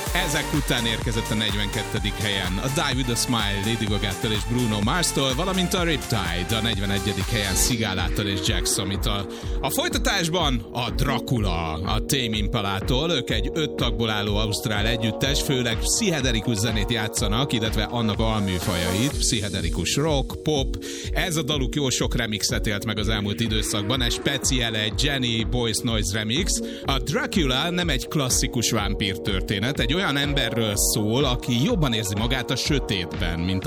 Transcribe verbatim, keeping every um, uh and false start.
Ezek után érkezett a negyvenkettedik helyen a Die With A Smile Lady Gaga-től és Bruno Mars-tól, valamint a Riptide a negyvenegyedik helyen Sigala-tól és Jack Somitól. A folytatásban a Dracula a Tame Impalától, ők egy öt tagból álló ausztrál együttes, főleg pszichedelikus zenét játszanak, illetve annak alműfajait, pszichedelikus rock, pop. Ez a daluk jó sok remixet élt meg az elmúlt időszakban, egy speciál egy Jenny Boys Noise remix. A Dracula nem egy klasszikus vámpír történet, egy olyan emberről szól, aki jobban érzi magát a sötétben, mint